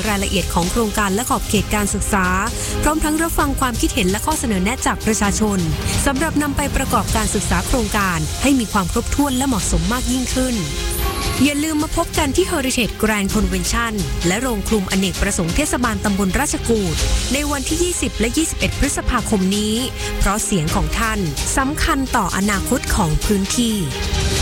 รายละเอียดของโครงการและขอบเขตการศึกษาพร้อมทั้งรับฟังความคิดเห็นและข้อเสนอแนะจากประชาชนสำหรับนำไปประกอบการศึกษาโครงการให้มีความครบถ้วนและเหมาะสมมากยิ่งขึ้นอย่าลืมมาพบกันที่ Heritage Grand Convention และโรงคลุมอเนกประสงค์เทศบาลตำบลราชกูฏในวันที่ 20 และ 21 พฤษภาคมนี้เพราะเสียงของท่านสำคัญต่ออนาคตของพื้นที่